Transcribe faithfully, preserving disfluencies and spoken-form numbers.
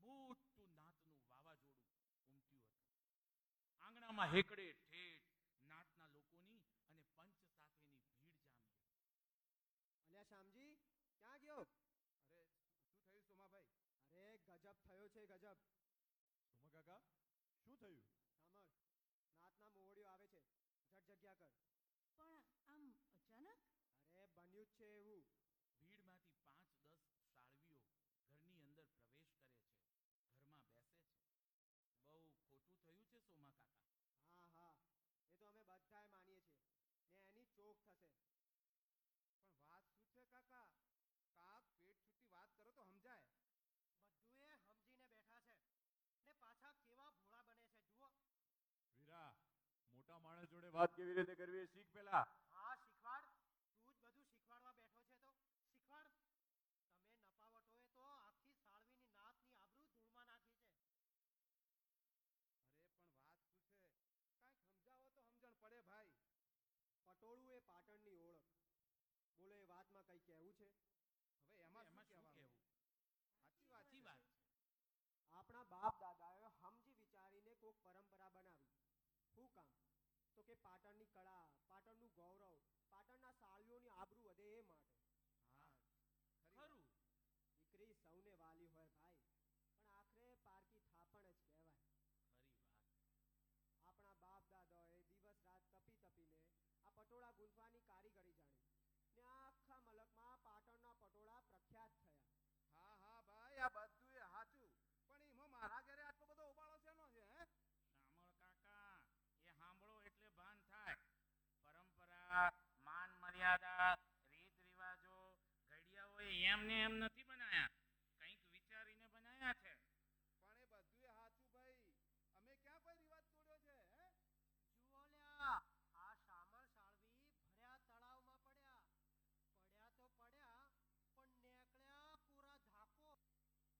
મોટું નાતનું વાવાઝોડું ઉમટ્યું હતું. આંગણામાં હેકડે ઠેઠ નાતના લોકોની અને પંચ સાથેની ભીડ જામી ગઈ. અલ્યા શ્યામજી, ક્યાં ગયો? અરે શું થયું સોમાભાઈ? અરે ગજબ થયો છે, ગજબ. સોમા કાકા શું થયું? સાંભળ, નાતના મોવડીઓ આવે છે, જટ જગ્યા કર. પણ આમ અચાનક? અરે બન્યું જ છે એવું. ભીડમાંથી પાંચ દસ સાળવીઓ ઘરની અંદર પ્રવેશ કરે છે, ઘરમાં બેસે છે. બહુ ખોટું થયું છે સોમા કાકા. હા હા, એ તો અમે બધાય માનીએ છીએ ને એની ચોક થશે. પણ વાત શું છે કાકા? કાક પેટ છૂટી વાત કરો તો સમજાય. બધું એ સમજીને બેઠા છે ને પાછા કેવા ભોળા બને છે, જુઓ. વીરા, મોટા માણસ જોડે વાત કેવી રીતે કરવી એ શીખ પેલા. હા શીખવાડ. તું જ બધું શીખવાડવા બેઠો છે તો શીખવાડ. તમે નપાવટોએ તો આખી સાળવીની નાતની આબરૂ ધૂળમાં નાખી છે. અરે પણ વાત શું છે? કાંઈક સમજાવો તો સમજણ પડે ભાઈ. પટોળું એ પાટણની ઓળખ. બોલો, એ વાતમાં કઈ કહેવું છે? હવે એમાં એમાં શું શું કહેવું? કહેવું? સાચી વાત સાચી છે. વાત છે. આપણા બાપ દાદાએ સમજી વિચારીને કોઈક પરંપરા બનાવી. શું કામ? તો કે પાટણની કળા, પાટણનું ગૌરવ, પાટણના સાળીઓની આબરૂ વધે એ માટે. હા, ખરી ખરું. દીકરી સૌને વાલી હોય ભાઈ, પણ આખરે પારકી થાપણ જ કહેવાય. ખરી વાત. આપણા બાપ દાદાએ દિવસ રાત તપી તપીને આ પટોળા ગુંથવાની કારીગરી જાણી ને આખા મલકમાં પાટણના પટોળા પ્રખ્યાત થયા. હા હા ભાઈ, આ બધું એ સાચું. પણ એમાં મારા ઘરે આટલો બધો ઉબાળો શેનો છે? હે શામળ કાકા, એ સાંભળો એટલે ભાન થાય. પરંપરા, માન મર્યાદા, રીત રિવાજો, ઘડિયાઓ એમને એમ નથી